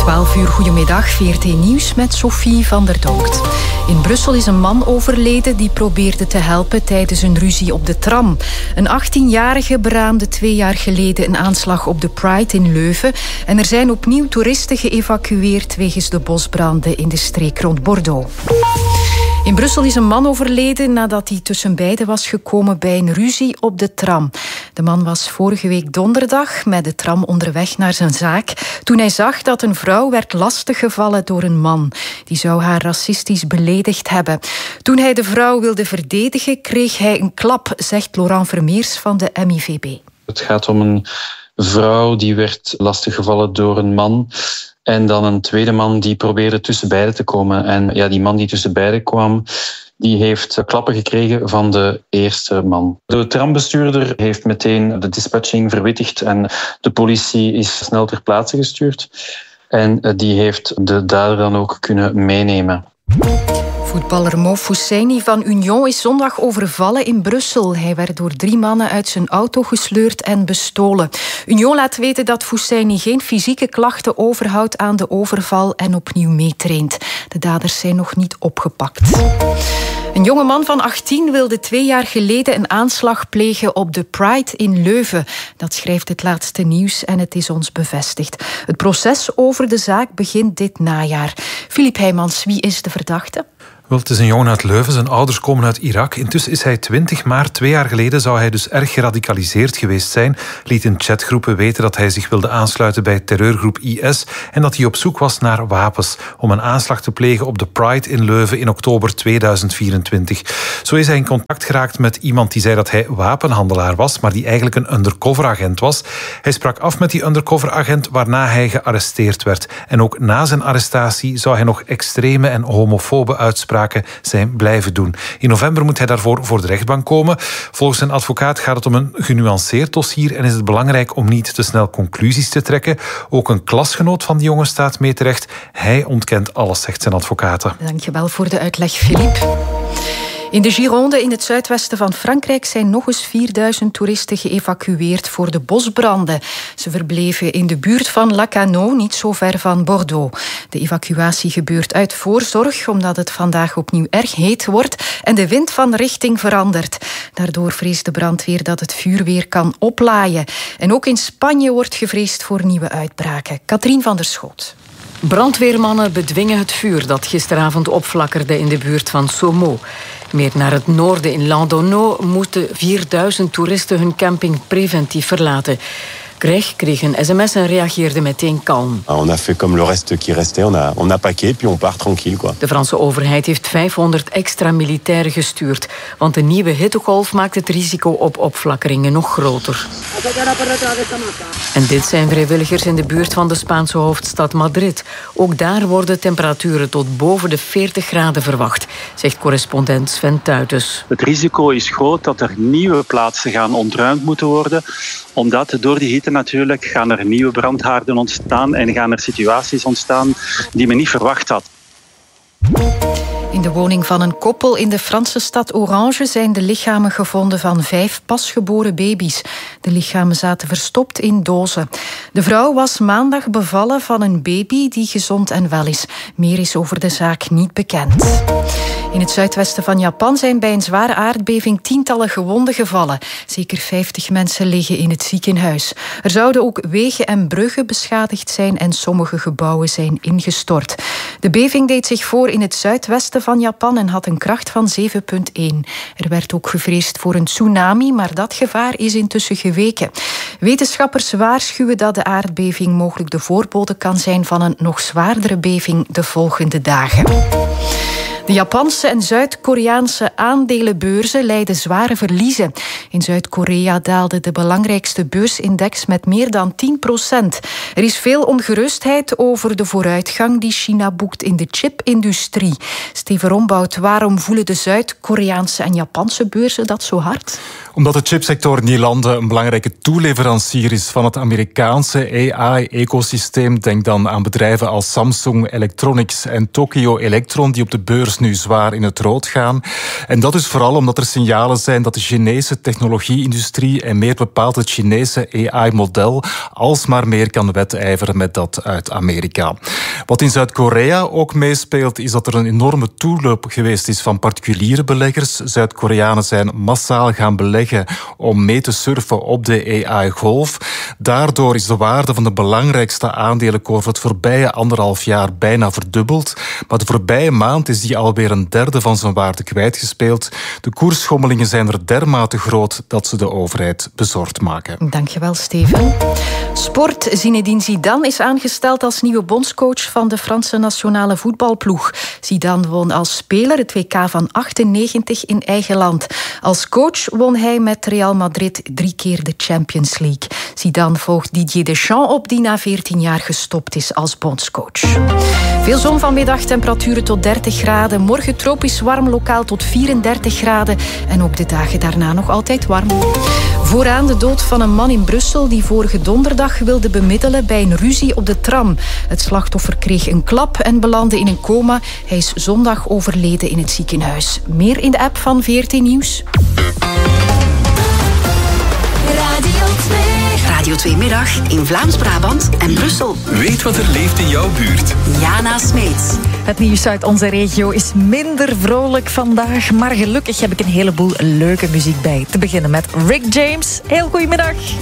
12 uur, goedemiddag, VRT Nieuws met Sophie van der Donkt. In Brussel is een man overleden die probeerde te helpen tijdens een ruzie op de tram. Een 18-jarige beraamde 2 jaar geleden een aanslag op de Pride in Leuven. En er zijn opnieuw toeristen geëvacueerd wegens de bosbranden in de streek rond Bordeaux. In Brussel is een man overleden nadat hij tussen beiden was gekomen bij een ruzie op de tram. De man was vorige week donderdag met de tram onderweg naar zijn zaak toen hij zag dat een vrouw werd lastiggevallen door een man. Die zou haar racistisch beledigd hebben. Toen hij de vrouw wilde verdedigen, kreeg hij een klap, zegt Laurent Vermeers van de MIVB. Het gaat om een vrouw die werd lastiggevallen door een man. En dan een tweede man die probeerde tussen beiden te komen. En ja, die man die tussen beiden kwam, die heeft klappen gekregen van de eerste man. De trambestuurder heeft meteen de dispatching verwittigd en de politie is snel ter plaatse gestuurd. En die heeft de dader dan ook kunnen meenemen. Voetballer Mo Fousseyni van Union is zondag overvallen in Brussel. Hij werd door 3 mannen uit zijn auto gesleurd en bestolen. Union laat weten dat Fousseyni geen fysieke klachten overhoudt aan de overval en opnieuw meetraint. De daders zijn nog niet opgepakt. Een jonge man van 18 wilde 2 jaar geleden een aanslag plegen op de Pride in Leuven. Dat schrijft het laatste nieuws en het is ons bevestigd. Het proces over de zaak begint dit najaar. Filip Heijmans, wie is de verdachte? Wel, het is een jongen uit Leuven. Zijn ouders komen uit Irak. Intussen is hij 20, maar 2 jaar geleden zou hij dus erg geradicaliseerd geweest zijn. Liet in chatgroepen weten dat hij zich wilde aansluiten bij terreurgroep IS en dat hij op zoek was naar wapens om een aanslag te plegen op de Pride in Leuven in oktober 2024. Zo is hij in contact geraakt met iemand die zei dat hij wapenhandelaar was, maar die eigenlijk een undercoveragent was. Hij sprak af met die undercoveragent, waarna hij gearresteerd werd. En ook na zijn arrestatie zou hij nog extreme en homofobe uitspraken zijn blijven doen. In november moet hij daarvoor voor de rechtbank komen. Volgens zijn advocaat gaat het om een genuanceerd dossier en is het belangrijk om niet te snel conclusies te trekken. Ook een klasgenoot van die jongen staat mee terecht. Hij ontkent alles, zegt zijn advocaat. Dankjewel voor de uitleg, Filip. In de Gironde in het zuidwesten van Frankrijk zijn nog eens 4000 toeristen geëvacueerd voor de bosbranden. Ze verbleven in de buurt van Lacanau, niet zo ver van Bordeaux. De evacuatie gebeurt uit voorzorg, omdat het vandaag opnieuw erg heet wordt en de wind van richting verandert. Daardoor vreest de brandweer dat het vuur weer kan oplaaien. En ook in Spanje wordt gevreesd voor nieuwe uitbraken. Katrien van der Schoot. Brandweermannen bedwingen het vuur dat gisteravond opflakkerde in de buurt van Saumur. Meer naar het noorden in Landonneau moeten 4000 toeristen hun camping preventief verlaten. Greg kreeg een sms en reageerde meteen kalm. On a fait comme le reste qui restait, on a packé puis on part tranquille quoi. De Franse overheid heeft 500 extra militairen gestuurd, want de nieuwe hittegolf maakt het risico op opflakkeringen nog groter. En dit zijn vrijwilligers in de buurt van de Spaanse hoofdstad Madrid. Ook daar worden temperaturen tot boven de 40 graden verwacht, zegt correspondent Sven Tuitens. Het risico is groot dat er nieuwe plaatsen gaan ontruimd moeten worden, omdat door die hitte natuurlijk gaan er nieuwe brandhaarden ontstaan en gaan er situaties ontstaan die men niet verwacht had. In de woning van een koppel in de Franse stad Orange zijn de lichamen gevonden van 5 pasgeboren baby's. De lichamen zaten verstopt in dozen. De vrouw was maandag bevallen van een baby die gezond en wel is. Meer is over de zaak niet bekend. In het zuidwesten van Japan zijn bij een zware aardbeving tientallen gewonden gevallen. Zeker 50 mensen liggen in het ziekenhuis. Er zouden ook wegen en bruggen beschadigd zijn en sommige gebouwen zijn ingestort. De beving deed zich voor in het zuidwesten van Japan en had een kracht van 7,1. Er werd ook gevreesd voor een tsunami, maar dat gevaar is intussen geweken. Wetenschappers waarschuwen dat de aardbeving mogelijk de voorbode kan zijn van een nog zwaardere beving de volgende dagen. De Japanse en Zuid-Koreaanse aandelenbeurzen lijden zware verliezen. In Zuid-Korea daalde de belangrijkste beursindex met meer dan 10%. Er is veel ongerustheid over de vooruitgang die China boekt in de chipindustrie. Steven Rombout, waarom voelen de Zuid-Koreaanse en Japanse beurzen dat zo hard? Omdat de chipsector in die landen een belangrijke toeleverancier is van het Amerikaanse AI-ecosysteem. Denk dan aan bedrijven als Samsung Electronics en Tokyo Electron, die op de beurs nu zwaar in het rood gaan. En dat is vooral omdat er signalen zijn dat de Chinese technologie-industrie en meer bepaald het Chinese AI-model alsmaar meer kan wedijveren met dat uit Amerika. Wat in Zuid-Korea ook meespeelt, is dat er een enorme toeloop geweest is van particuliere beleggers. Zuid-Koreanen zijn massaal gaan beleggen om mee te surfen op de AI-golf. Daardoor is de waarde van de belangrijkste aandelenkorf het voorbije 1,5 jaar bijna verdubbeld. Maar de voorbije maand is die alweer een derde van zijn waarde kwijtgespeeld. De koersschommelingen zijn er dermate groot dat ze de overheid bezorgd maken. Dankjewel, Steven. Sport. Zinedine Zidane is aangesteld als nieuwe bondscoach van de Franse nationale voetbalploeg. Zidane won als speler het WK van 98 in eigen land. Als coach won hij met Real Madrid 3 keer de Champions League. Zidane volgt Didier Deschamps op, die na 14 jaar gestopt is als bondscoach. Veel zon vanmiddag, temperaturen tot 30 graden. Morgen tropisch warm, lokaal tot 34 graden. En ook de dagen daarna nog altijd warm. Vooraan de dood van een man in Brussel die vorige donderdag wilde bemiddelen bij een ruzie op de tram. Het slachtoffer kreeg een klap en belandde in een coma. Hij is zondag overleden in het ziekenhuis. Meer in de app van VRT Nieuws. Radio 2 Middag in Vlaams-Brabant en Brussel. Weet wat er leeft in jouw buurt. Jana Smeets. Het nieuws uit onze regio is minder vrolijk vandaag, maar gelukkig heb ik een heleboel leuke muziek bij. Te beginnen met Rick James. Heel goedemiddag.